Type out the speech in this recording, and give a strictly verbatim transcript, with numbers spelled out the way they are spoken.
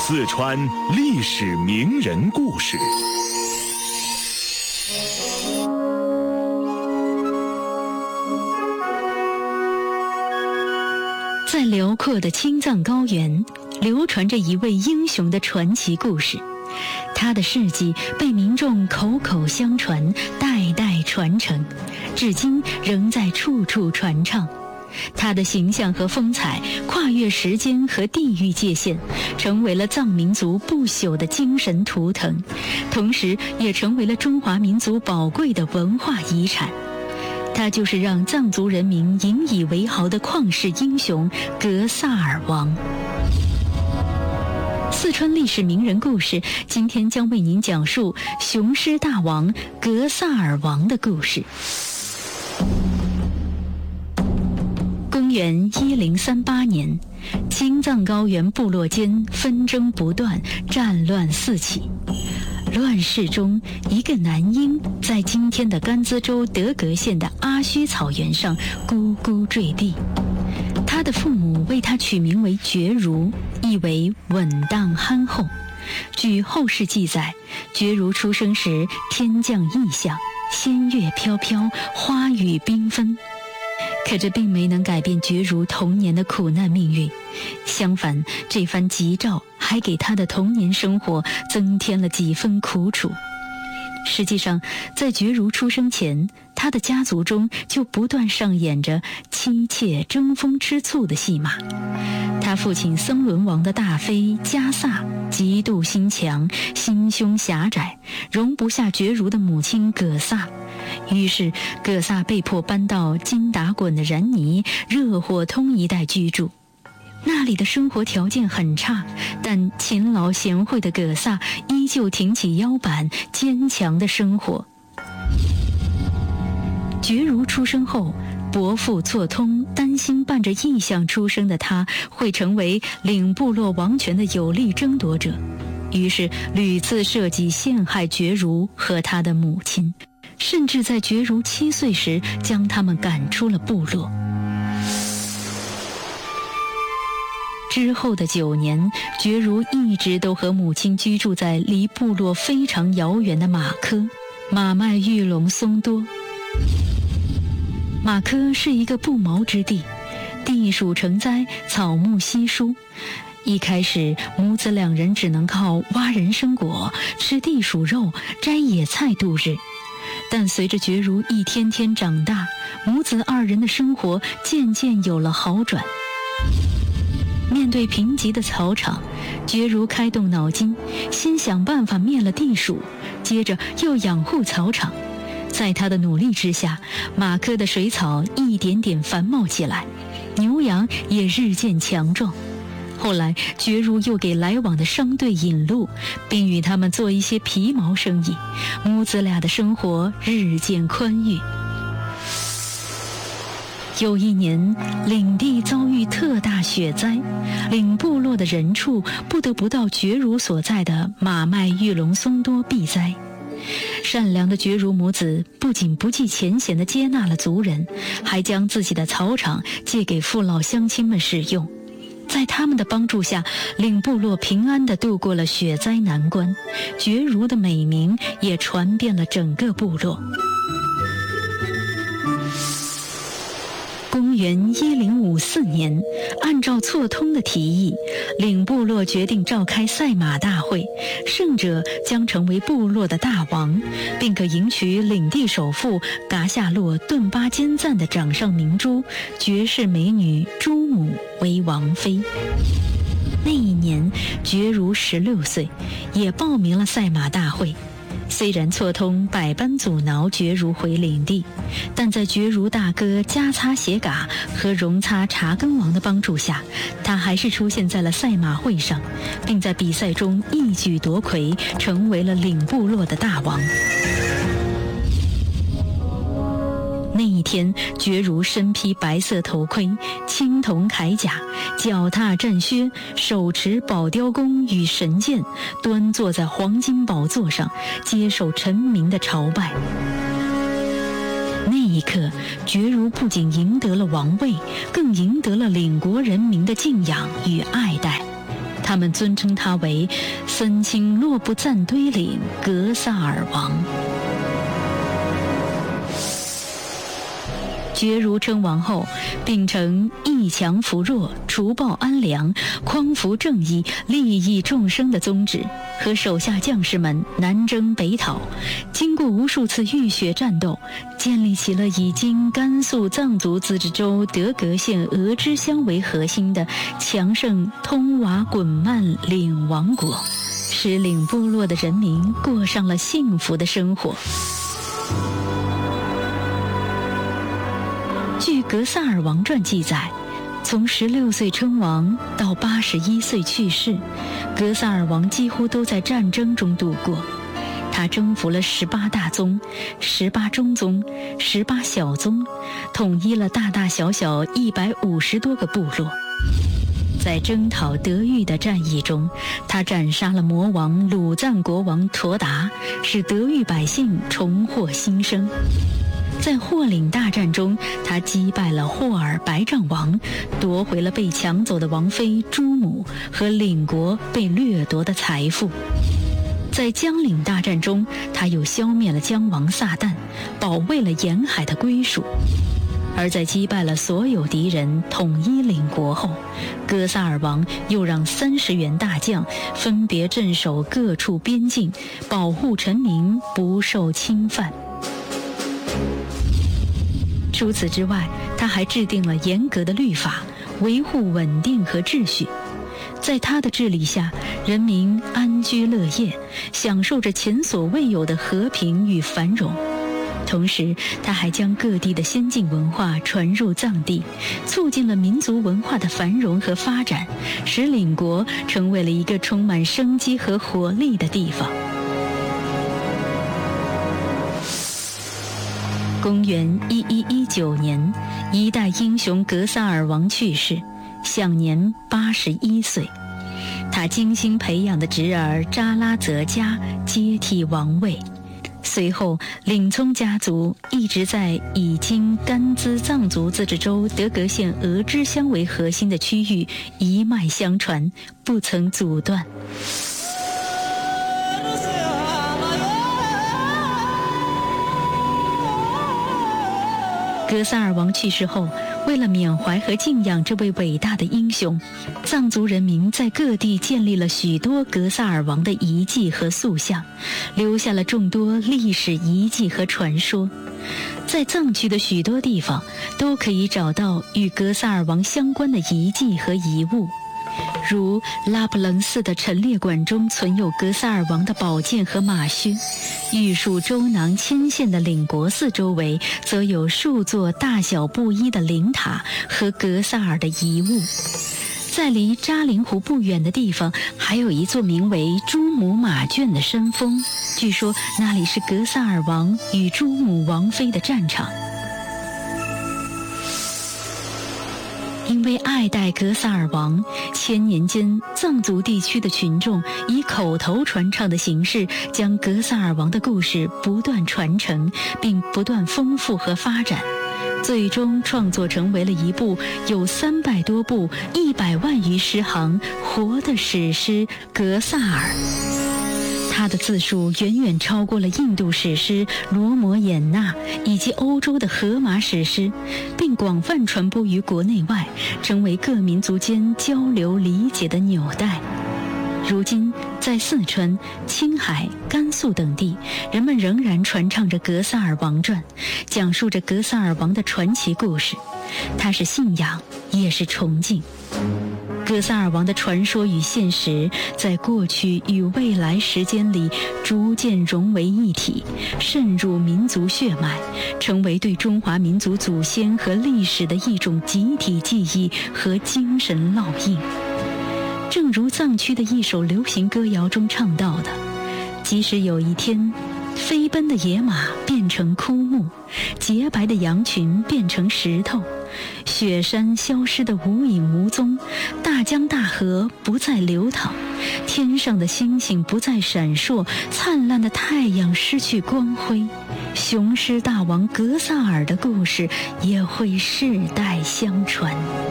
四川历史名人故事。 在辽阔的青藏高原，流传着一位英雄的传奇故事。他的事迹被民众口口相传，代代传承，至今仍在处处传唱。他的形象和风采跨越时间和地域界限，成为了藏民族不朽的精神图腾，同时也成为了中华民族宝贵的文化遗产。他就是让藏族人民引以为豪的旷世英雄格萨尔王。四川历史名人故事，今天将为您讲述雄狮大王格萨尔王的故事。公元一零三八年，青藏高原部落间纷争不断，战乱四起。乱世中，一个男婴在今天的甘孜州德格县的阿须草原上咕咕坠地。他的父母为他取名为觉如，意为稳当憨厚。据后世记载，觉如出生时天降异象，仙乐飘飘，花雨缤纷。可这并没能改变觉如童年的苦难命运，相反，这番吉兆还给他的童年生活增添了几分苦楚。实际上，在觉如出生前，他的家族中就不断上演着妻妾争风吃醋的戏码。他父亲僧伦王的大妃加萨嫉妒心强，心胸狭窄，容不下觉如的母亲葛萨。于是葛萨被迫搬到金打滚的然尼热火通一带居住。那里的生活条件很差，但勤劳贤惠的葛萨依旧挺起腰板，坚强地生活。觉如出生后，伯父错通担心伴着异象出生的他会成为领部落王权的有力争夺者，于是屡次设计陷害觉如和他的母亲，甚至在觉如七岁时将他们赶出了部落。之后的九年，觉如一直都和母亲居住在离部落非常遥远的马科马麦玉龙松多。马科是一个不毛之地，地属成灾，草木稀疏。一开始，母子两人只能靠挖人参果、吃地鼠肉、摘野菜度日。但随着觉如一天天长大，母子二人的生活渐渐有了好转。面对贫瘠的草场，觉如开动脑筋，先想办法灭了地鼠，接着又养护草场。在他的努力之下，马科的水草一点点繁茂起来，牛羊也日渐强壮。后来，觉如又给来往的商队引路，并与他们做一些皮毛生意，母子俩的生活日渐宽裕。有一年，领地遭遇特大雪灾，领部落的人畜不得不到觉如所在的马麦玉龙松多避灾。善良的觉如母子不仅不计前嫌地接纳了族人，还将自己的草场借给父老乡亲们使用。在他们的帮助下，领部落平安地度过了雪灾难关，觉如的美名也传遍了整个部落。公元一零五四年，按照错通的提议，领部落决定召开赛马大会，胜者将成为部落的大王，并可迎娶领地首富噶夏洛顿巴坚赞的掌上明珠绝世美女朱母为王妃。那一年，觉如十六岁，也报名了赛马大会。虽然错通百般阻挠觉如回领地，但在觉如大哥加擦鞋嘎和容擦查根王的帮助下，他还是出现在了赛马会上，并在比赛中一举夺魁，成为了领部落的大王。那一天，觉如身披白色头盔、青铜铠甲，脚踏战靴，手持宝雕弓与神剑，端坐在黄金宝座上，接受臣民的朝拜。那一刻，觉如不仅赢得了王位，更赢得了领国人民的敬仰与爱戴。 他们尊称他为森钦洛布赞堆岭格萨尔王。觉如称王后，秉承抑强扶弱、除暴安良、匡扶正义、利益众生的宗旨，和手下将士们南征北讨，经过无数次浴血战斗，建立起了以今甘肃藏族自治州德格县额支乡为核心的强盛通瓦滚曼岭王国，使岭部落的人民过上了幸福的生活。据《格萨尔王传》记载，从十六岁称王到八十一岁去世，格萨尔王几乎都在战争中度过。他征服了十八大宗、十八中宗、十八小宗，统一了大大小小一百五十多个部落。在征讨德域的战役中，他斩杀了魔王鲁赞国王陀达，使德域百姓重获新生。在霍岭大战中，他击败了霍尔白丈王，夺回了被抢走的王妃朱母和岭国被掠夺的财富。在江岭大战中，他又消灭了江王撒旦，保卫了沿海的归属。而在击败了所有敌人，统一岭国后，格萨尔王又让三十员大将分别镇守各处边境，保护臣民不受侵犯。除此之外，他还制定了严格的律法，维护稳定和秩序。在他的治理下，人民安居乐业，享受着前所未有的和平与繁荣。同时，他还将各地的先进文化传入藏地，促进了民族文化的繁荣和发展，使岭国成为了一个充满生机和活力的地方。公元一一一九年，一代英雄格萨尔王去世，享年八十一岁。他精心培养的侄儿扎拉泽嘉接替王位。随后，岭聪家族一直在以今甘孜藏族自治州德格县额支乡为核心的区域一脉相传，不曾阻断。格萨尔王去世后，为了缅怀和敬仰这位伟大的英雄，藏族人民在各地建立了许多格萨尔王的遗迹和塑像，留下了众多历史遗迹和传说。在藏区的许多地方都可以找到与格萨尔王相关的遗迹和遗物，如拉卜楞寺的陈列馆中存有格萨尔王的宝剑和马靴，玉树周囊牵线的岭国寺周围则有数座大小不一的灵塔和格萨尔的遗物。在离扎林湖不远的地方，还有一座名为朱母马圈的山峰，据说那里是格萨尔王与朱母王妃的战场。因为爱戴格萨尔王，千年间藏族地区的群众以口头传唱的形式，将格萨尔王的故事不断传承，并不断丰富和发展，最终创作成为了一部有三百多部、一百万余诗行活的史诗《格萨尔》。他的字数远远超过了印度史诗《罗摩衍那》以及欧洲的荷马史诗，并广泛传播于国内外，成为各民族间交流理解的纽带。如今，在四川、青海、甘肃等地，人们仍然传唱着《格萨尔王传》，讲述着格萨尔王的传奇故事。它是信仰，也是崇敬。格萨尔王的传说与现实，在过去与未来时间里逐渐融为一体，渗入民族血脉，成为对中华民族祖先和历史的一种集体记忆和精神烙印。正如藏区的一首流行歌谣中唱到的，即使有一天，飞奔的野马变成枯木，洁白的羊群变成石头，雪山消失得无影无踪，大江大河不再流淌，天上的星星不再闪烁，灿烂的太阳失去光辉，雄狮大王格萨尔的故事也会世代相传。